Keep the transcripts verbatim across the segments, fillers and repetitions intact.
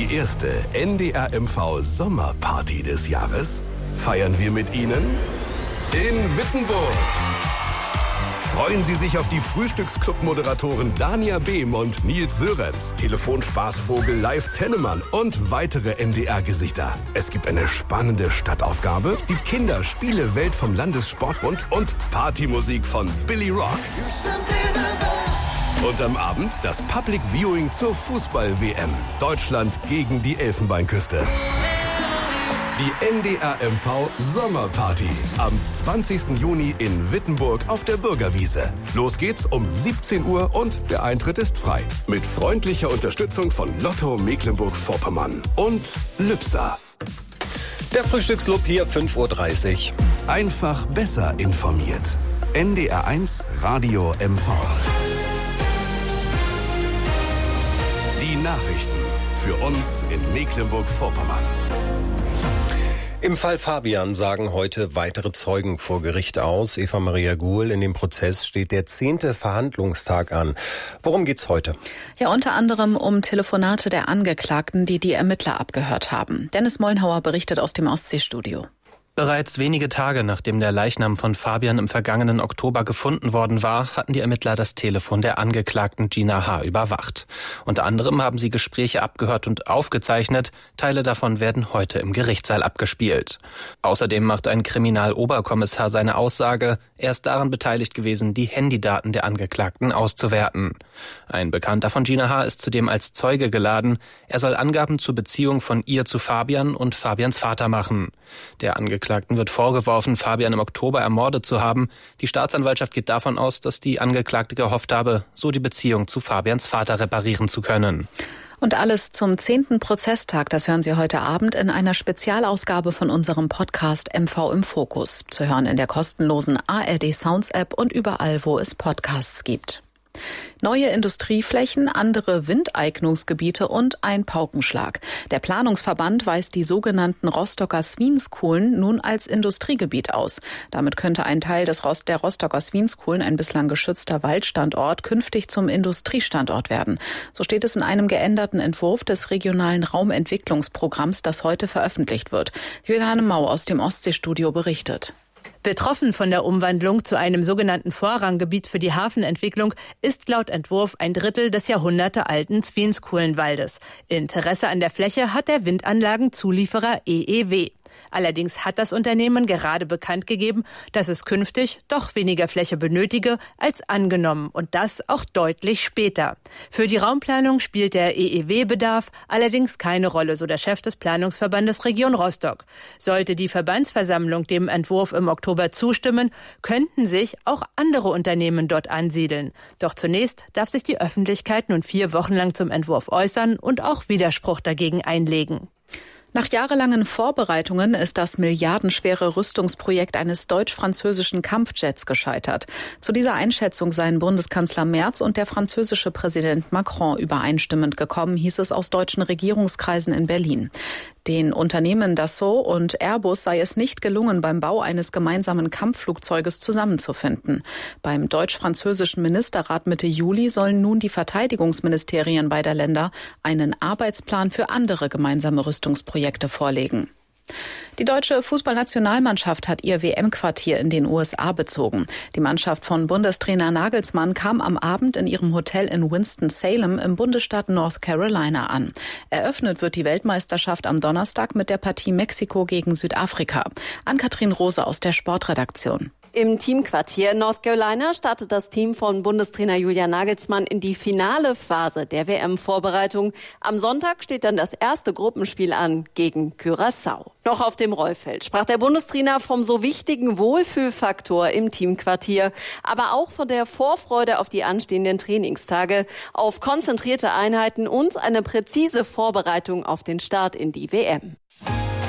Die erste N D R M V Sommerparty des Jahres feiern wir mit Ihnen in Wittenburg. Freuen Sie sich auf die Frühstücksclub-Moderatoren Dania Behm und Nils Sörenz, Telefonspaßvogel Live Tennemann und weitere N D R-Gesichter. Es gibt eine spannende Stadtaufgabe, die Kinderspiele-Welt vom Landessportbund und Partymusik von Billy Rock. Und am Abend das Public Viewing zur Fußball-W M. Deutschland gegen die Elfenbeinküste. Die N D R M V Sommerparty am zwanzigsten Juni in Wittenburg auf der Bürgerwiese. Los geht's um siebzehn Uhr und der Eintritt ist frei. Mit freundlicher Unterstützung von Lotto Mecklenburg-Vorpommern und Lübser. Der Frühstücksclub hier fünf Uhr dreißig. Einfach besser informiert. N D R eins Radio M V. Die Nachrichten für uns in Mecklenburg-Vorpommern. Im Fall Fabian sagen heute weitere Zeugen vor Gericht aus. Eva Maria Guhl, in dem Prozess steht der zehnte Verhandlungstag an. Worum geht's heute? Ja, unter anderem um Telefonate der Angeklagten, die die Ermittler abgehört haben. Dennis Mollenhauer berichtet aus dem Ostseestudio. Bereits wenige Tage nachdem der Leichnam von Fabian im vergangenen Oktober gefunden worden war, hatten die Ermittler das Telefon der Angeklagten Gina H. überwacht. Unter anderem haben sie Gespräche abgehört und aufgezeichnet. Teile davon werden heute im Gerichtssaal abgespielt. Außerdem macht ein Kriminaloberkommissar seine Aussage, er ist daran beteiligt gewesen, die Handydaten der Angeklagten auszuwerten. Ein Bekannter von Gina H. ist zudem als Zeuge geladen. Er soll Angaben zur Beziehung von ihr zu Fabian und Fabians Vater machen. Der Angeklagten wird vorgeworfen, Fabian im Oktober ermordet zu haben. Die Staatsanwaltschaft geht davon aus, dass die Angeklagte gehofft habe, so die Beziehung zu Fabians Vater reparieren zu können. Und alles zum zehnten Prozesstag, das hören Sie heute Abend in einer Spezialausgabe von unserem Podcast M V im Fokus. Zu hören in der kostenlosen A R D Sounds App und überall, wo es Podcasts gibt. Neue Industrieflächen, andere Windeignungsgebiete und ein Paukenschlag. Der Planungsverband weist die sogenannten Rostocker Swienskohlen nun als Industriegebiet aus. Damit könnte ein Teil des Rost- der Rostocker Swienskohlen, ein bislang geschützter Waldstandort, künftig zum Industriestandort werden. So steht es in einem geänderten Entwurf des regionalen Raumentwicklungsprogramms, das heute veröffentlicht wird. Juliane Mau aus dem Ostseestudio berichtet. Betroffen von der Umwandlung zu einem sogenannten Vorranggebiet für die Hafenentwicklung ist laut Entwurf ein Drittel des jahrhundertealten Swienskohlenwaldes. Interesse an der Fläche hat der Windanlagenzulieferer E E W. Allerdings hat das Unternehmen gerade bekannt gegeben, dass es künftig doch weniger Fläche benötige als angenommen und das auch deutlich später. Für die Raumplanung spielt der E E W-Bedarf allerdings keine Rolle, so der Chef des Planungsverbandes Region Rostock. Sollte die Verbandsversammlung dem Entwurf im Oktober zustimmen, könnten sich auch andere Unternehmen dort ansiedeln. Doch zunächst darf sich die Öffentlichkeit nun vier Wochen lang zum Entwurf äußern und auch Widerspruch dagegen einlegen. Nach jahrelangen Vorbereitungen ist das milliardenschwere Rüstungsprojekt eines deutsch-französischen Kampfjets gescheitert. Zu dieser Einschätzung seien Bundeskanzler Merz und der französische Präsident Macron übereinstimmend gekommen, hieß es aus deutschen Regierungskreisen in Berlin. Den Unternehmen Dassault und Airbus sei es nicht gelungen, beim Bau eines gemeinsamen Kampfflugzeuges zusammenzufinden. Beim deutsch-französischen Ministerrat Mitte Juli sollen nun die Verteidigungsministerien beider Länder einen Arbeitsplan für andere gemeinsame Rüstungsprojekte vorlegen. Die deutsche Fußballnationalmannschaft hat ihr W M-Quartier in den U S A bezogen. Die Mannschaft von Bundestrainer Nagelsmann kam am Abend in ihrem Hotel in Winston-Salem im Bundesstaat North Carolina an. Eröffnet wird die Weltmeisterschaft am Donnerstag mit der Partie Mexiko gegen Südafrika. Ann-Kathrin Rose aus der Sportredaktion. Im Teamquartier North Carolina startet das Team von Bundestrainer Julian Nagelsmann in die finale Phase der W M-Vorbereitung. Am Sonntag steht dann das erste Gruppenspiel an gegen Curaçao. Noch auf dem Rollfeld sprach der Bundestrainer vom so wichtigen Wohlfühlfaktor im Teamquartier, aber auch von der Vorfreude auf die anstehenden Trainingstage, auf konzentrierte Einheiten und eine präzise Vorbereitung auf den Start in die W M.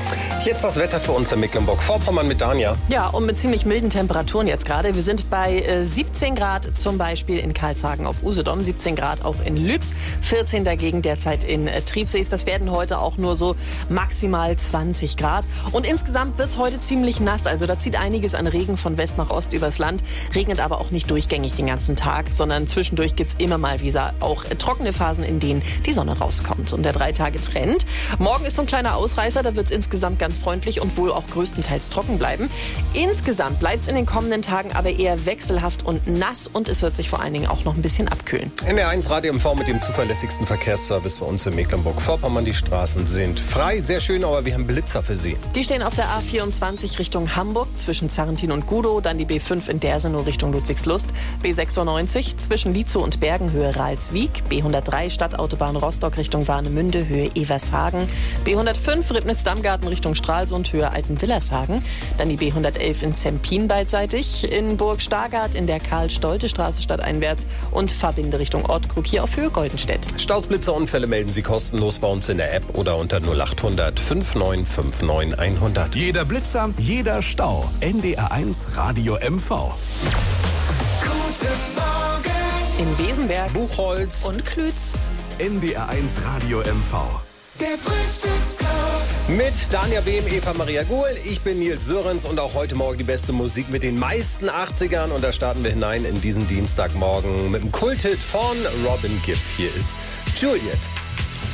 Jetzt das Wetter für uns in Mecklenburg-Vorpommern mit Dania. Ja, und mit ziemlich milden Temperaturen jetzt gerade. Wir sind bei äh, siebzehn Grad zum Beispiel in Karlshagen auf Usedom, siebzehn Grad auch in Lübs, vierzehn dagegen derzeit in äh, Triebsees. Das werden heute auch nur so maximal zwanzig Grad. Und insgesamt wird es heute ziemlich nass. Also da zieht einiges an Regen von West nach Ost übers Land. Regnet aber auch nicht durchgängig den ganzen Tag, sondern zwischendurch gibt es immer mal wieder auch äh, trockene Phasen, in denen die Sonne rauskommt. Und der Drei-Tage-Trend. Morgen ist so ein kleiner Ausreißer, da wird es insgesamt ganz freundlich und wohl auch größtenteils trocken bleiben. Insgesamt bleibt es in den kommenden Tagen aber eher wechselhaft und nass und es wird sich vor allen Dingen auch noch ein bisschen abkühlen. N R eins Radio M V mit dem zuverlässigsten Verkehrsservice für uns in Mecklenburg-Vorpommern. Die Straßen sind frei, sehr schön, aber wir haben Blitzer für Sie. Die stehen auf der A vierundzwanzig Richtung Hamburg zwischen Zarrentin und Gudow, dann die B fünf in Dersenow Richtung Ludwigslust, B sechsundneunzig zwischen Lietzow und Bergen Höhe Ralswiek, B hundertdrei Stadtautobahn Rostock Richtung Warnemünde Höhe Evershagen, B hundertfünf Ribnitz-Dammgarten Richtung Stralsund Höhe Altenwillershagen, dann die B hundertelf in Zempin beidseitig, in Burg Stargard in der Karl-Stolte-Straße stadteinwärts und Verbinde Richtung Ortkrug hier auf Höhe Goldenstedt. Staus, Blitzer, Unfälle melden Sie kostenlos bei uns in der App oder unter null achthundert fünfundneunzig neunundfünfzig hundert. Jeder Blitzer, jeder Stau. N D R eins Radio M V. Guten Morgen In Wesenberg, Buchholz und Klütz. N D R eins Radio M V. Der Frühstücksclub. mit Dania Behm, Eva Maria Guhl. Ich bin Nils Sörensen und auch heute Morgen die beste Musik mit den meisten achtzigern. Und da starten wir hinein in diesen Dienstagmorgen mit dem Kulthit von Robin Gibb. Hier ist Juliet.